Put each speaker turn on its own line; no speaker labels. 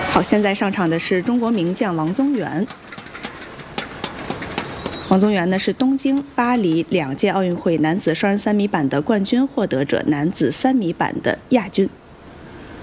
好，现在上场的是中国名将王宗源。王宗源呢是东京、巴黎2届奥运会男子双人3米板的冠军获得者，男子3米板的亚军。